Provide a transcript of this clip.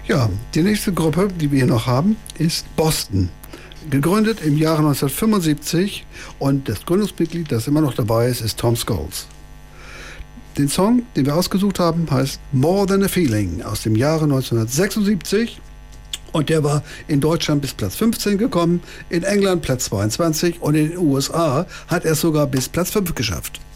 Ja, die nächste Gruppe, die wir hier noch haben, ist Boston. Gegründet im Jahre 1975 und das Gründungsmitglied, das immer noch dabei ist, ist Tom Scholes. Den Song, den wir ausgesucht haben, heißt More Than a Feeling aus dem Jahre 1976 und der war in Deutschland bis Platz 15 gekommen, in England Platz 22 und in den USA hat er es sogar bis Platz 5 geschafft.